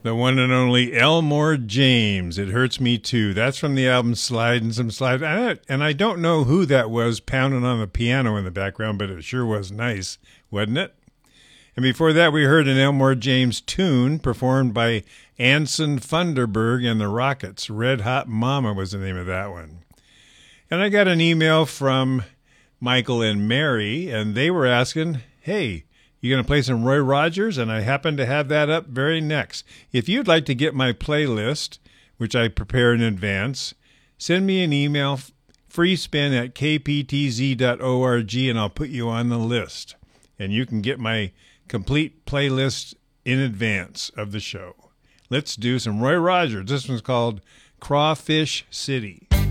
The one and only Elmore James. It Hurts Me Too. That's from the album Slidin' Some Slide. And I don't know who that was pounding on the piano in the background, but it sure was nice, wasn't it? And before that, we heard an Elmore James tune performed by Anson Funderburg and the Rockets. Red Hot Mama was the name of that one. And I got an email from Michael and Mary, and they were asking, hey, you going to play some Roy Rogers? And I happen to have that up very next. If you'd like to get my playlist, which I prepare in advance, send me an email, freespin@kptz.org, and I'll put you on the list. And you can get my complete playlist in advance of the show. Let's do some Roy Rogers. This one's called Crawfish City.